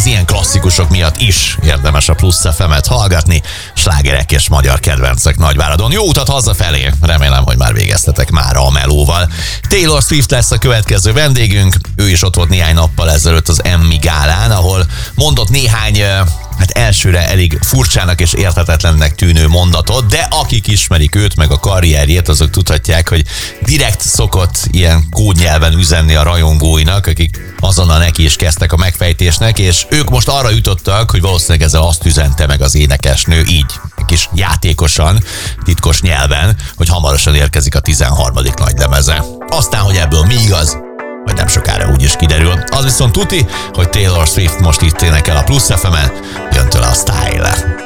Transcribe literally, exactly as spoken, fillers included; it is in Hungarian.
ilyen klasszikusok miatt is érdemes a Plusz ef emet hallgatni. Slágerek és magyar kedvencek Nagyváradon. Jó utat hazafelé, remélem, hogy már végeztetek mára a melóval. Taylor Swift lesz a következő vendégünk, ő is ott volt néhány nappal ezelőtt az Emmy gálán, ahol mondott néhány, hát elsőre elég furcsának és érthetetlennek tűnő mondatot, de akik ismerik őt, meg a karrierjét, azok tudhatják, hogy direkt szokott ilyen kódnyelven üzenni a rajongóinak, akik azonnal neki is kezdtek a megfejtésnek, és ők most arra jutottak, hogy valószínűleg ezzel azt üzente meg az énekesnő így, kis játékosan, titkos nyelven, hogy hamarosan érkezik a tizenharmadik nagylemeze. Aztán, hogy ebből mi igaz, vagy nem sokára úgy is kiderül. Az viszont tuti, hogy Taylor Swift most itt énekel a Plusz ef emen, jön tőle a Style.